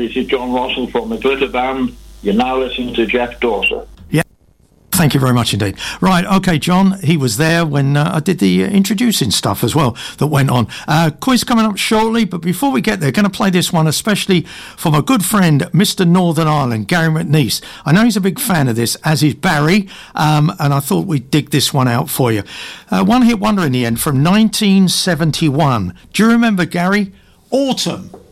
this is John Russell from the Glitter Band. You're now listening to Jeff Dawson. Yeah, thank you very much indeed. Right, okay, John, he was there when I did the introducing stuff as well that went on. Quiz coming up shortly, but before we get there, going to play this one especially for my good friend, Mr. Northern Ireland, Gary McNeice. I know he's a big fan of this, as is Barry, and I thought we'd dig this one out for you. One hit wonder in the end from 1971. Do you remember, Gary? Autumn.